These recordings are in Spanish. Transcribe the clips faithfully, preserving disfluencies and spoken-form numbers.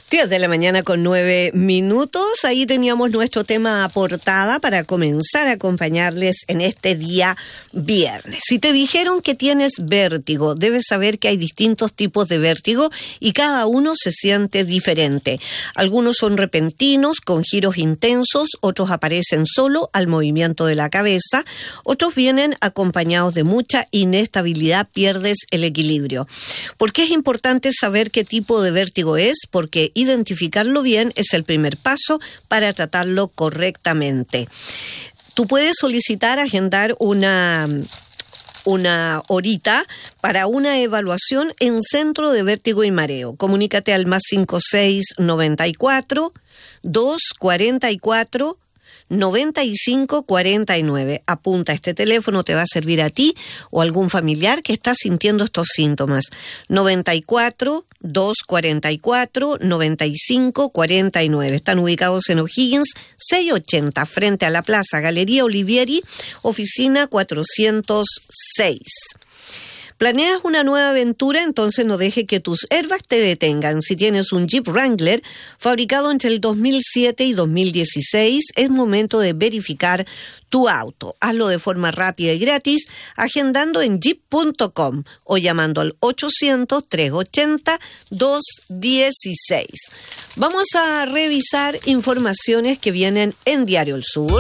diez de la mañana con nueve minutos. Ahí teníamos nuestro tema portada para comenzar a acompañarles en este día viernes. Si te dijeron que tienes vértigo, debes saber que hay distintos tipos de vértigo y cada uno se siente diferente. Algunos son repentinos, con giros intensos, otros aparecen solo al movimiento de la cabeza, otros vienen acompañados de mucha inestabilidad, pierdes el equilibrio. ¿Por qué es importante saber qué tipo de vértigo es? Porque identificarlo bien es el primer paso para tratarlo correctamente. Tú puedes solicitar agendar una, una horita para una evaluación en Centro de Vértigo y Mareo. Comunícate al más cinco seis noventa y cuatro, doscientos cuarenta y cuatro, noventa y cinco cuarenta y nueve. Apunta este teléfono, te va a servir a ti o a algún familiar que está sintiendo estos síntomas. noventa y cuatro, doscientos cuarenta y cuatro, noventa y cinco cuarenta y nueve. Están ubicados en O'Higgins seiscientos ochenta, frente a la Plaza Galería Olivieri, oficina cuatrocientos seis. ¿Planeas una nueva aventura? Entonces no deje que tus airbags te detengan. Si tienes un Jeep Wrangler fabricado entre el dos mil siete y dos mil dieciséis, es momento de verificar tu auto. Hazlo de forma rápida y gratis, agendando en jeep punto com o llamando al ochocientos, trescientos ochenta, doscientos dieciséis. Vamos a revisar informaciones que vienen en Diario El Sur.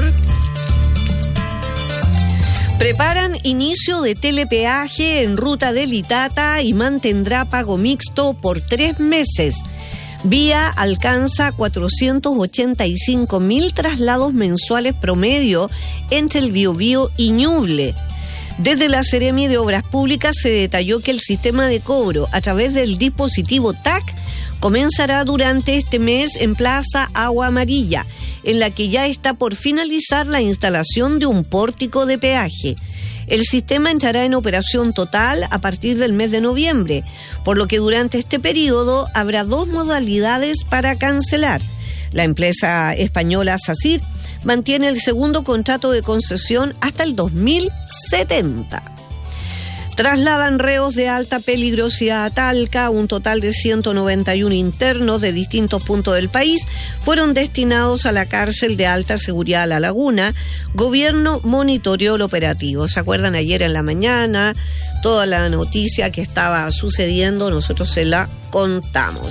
Preparan inicio de telepeaje en ruta de Litata y mantendrá pago mixto por tres meses. Vía alcanza cuatrocientos ochenta y cinco mil traslados mensuales promedio entre el Biobío y Ñuble. Desde la Seremi de Obras Públicas se detalló que el sistema de cobro a través del dispositivo T A C comenzará durante este mes en Plaza Agua Amarilla, en la que ya está por finalizar la instalación de un pórtico de peaje. El sistema entrará en operación total a partir del mes de noviembre, por lo que durante este periodo habrá dos modalidades para cancelar. La empresa española SACIR mantiene el segundo contrato de concesión hasta el dos mil setenta. Trasladan reos de alta peligrosidad a Talca. Un total de ciento noventa y uno internos de distintos puntos del país fueron destinados a la cárcel de alta seguridad La Laguna. Gobierno monitoreó el operativo. ¿Se acuerdan? Ayer en la mañana, toda la noticia que estaba sucediendo, nosotros se la contamos.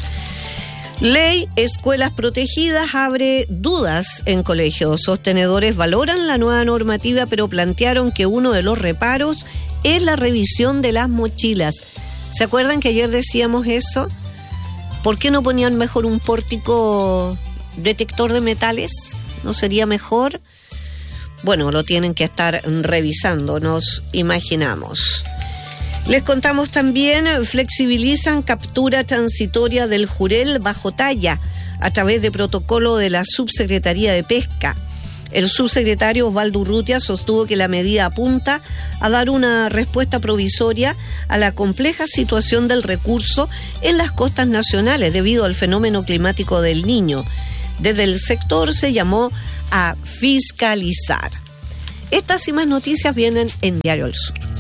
Ley Escuelas Protegidas abre dudas en colegios. Sostenedores valoran la nueva normativa, pero plantearon que uno de los reparos es la revisión de las mochilas. ¿Se acuerdan que ayer decíamos eso? ¿Por qué no ponían mejor un pórtico detector de metales? ¿No sería mejor? Bueno, lo tienen que estar revisando, nos imaginamos. Les contamos también, flexibilizan captura transitoria del jurel bajo talla a través de protocolo de la Subsecretaría de Pesca. El subsecretario Osvaldo Urrutia sostuvo que la medida apunta a dar una respuesta provisoria a la compleja situación del recurso en las costas nacionales debido al fenómeno climático del Niño. Desde el sector se llamó a fiscalizar. Estas y más noticias vienen en Diario El Sur.